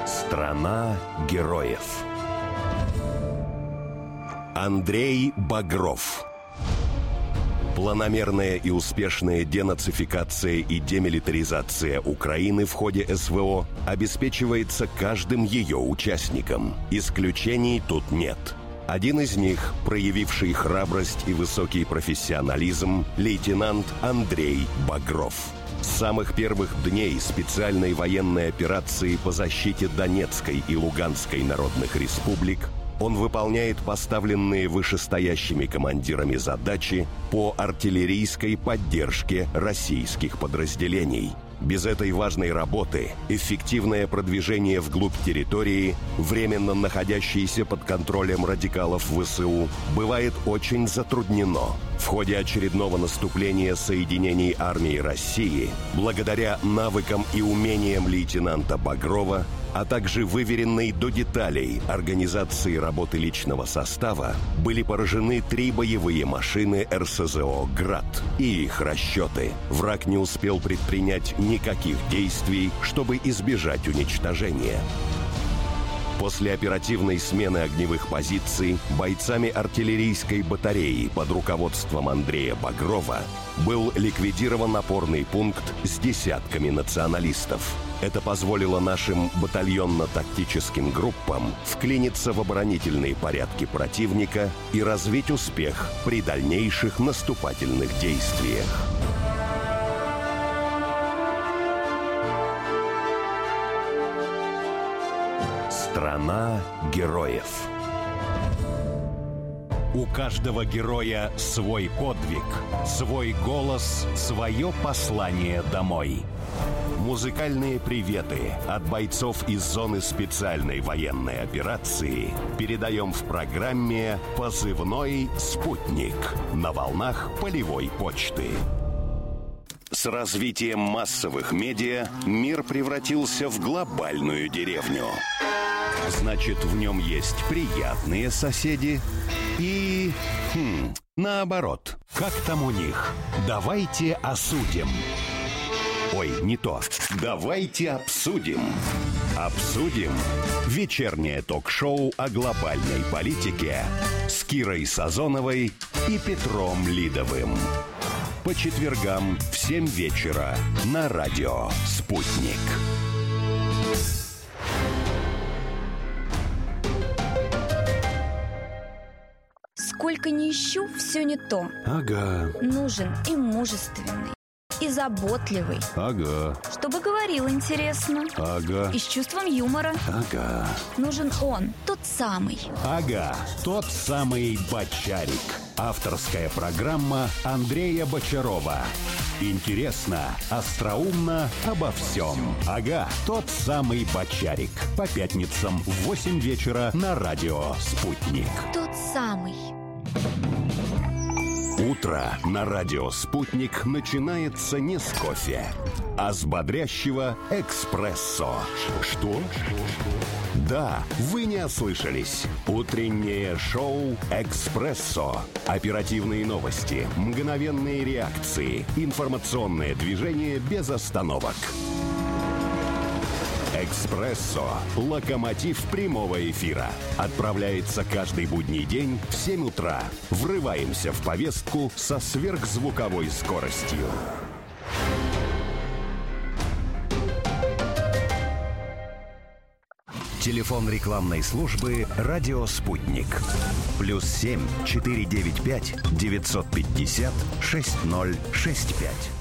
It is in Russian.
Страна героев. Андрей Багров. Планомерная и успешная денацификация и демилитаризация Украины в ходе СВО обеспечивается каждым ее участником. Исключений тут нет. Один из них, проявивший храбрость и высокий профессионализм, лейтенант Андрей Багров. С самых первых дней специальной военной операции по защите Донецкой и Луганской народных республик он выполняет поставленные вышестоящими командирами задачи по артиллерийской поддержке российских подразделений. Без этой важной работы эффективное продвижение вглубь территории, временно находящейся под контролем радикалов ВСУ, бывает очень затруднено. В ходе очередного наступления соединений армии России, благодаря навыкам и умениям лейтенанта Багрова, а также выверенной до деталей организации работы личного состава, были поражены 3 боевые машины РСЗО «Град» и их расчеты. Враг не успел предпринять никаких действий, чтобы избежать уничтожения. После оперативной смены огневых позиций бойцами артиллерийской батареи под руководством Андрея Багрова был ликвидирован опорный пункт с десятками националистов. Это позволило нашим батальонно-тактическим группам вклиниться в оборонительные порядки противника и развить успех при дальнейших наступательных действиях. Страна героев. У каждого героя свой подвиг, свой голос, свое послание домой. Музыкальные приветы от бойцов из зоны специальной военной операции передаем в программе «Позывной спутник» на волнах полевой почты. С развитием массовых медиа мир превратился в глобальную деревню. Значит, в нем есть приятные соседи и... наоборот. Как там у них? Давайте осудим. Ой, не то. Давайте обсудим. Обсудим. Вечернее ток-шоу о глобальной политике с Кирой Сазоновой и Петром Лидовым. По четвергам в 7 вечера на радио «Спутник». Сколько ни ищу, все не то. Ага. Нужен и мужественный, и заботливый. Ага. Чтобы говорил интересно. Ага. И с чувством юмора. Ага. Нужен он, тот самый. Ага, тот самый Бочарик. Авторская программа Андрея Бочарова. Интересно, остроумно, обо всем. Ага, тот самый Бочарик. По пятницам в 8 вечера на радио «Спутник». Тот самый. Утро на радио «Спутник» начинается не с кофе, а с бодрящего эспрессо. Что? Да, вы не ослышались. Утреннее шоу «Экспрессо». Оперативные новости, мгновенные реакции, информационное движение без остановок. «Экспрессо» – локомотив прямого эфира. Отправляется каждый будний день в 7 утра. Врываемся в повестку со сверхзвуковой скоростью. Телефон рекламной службы «Радио Спутник». +7 495 950 6065.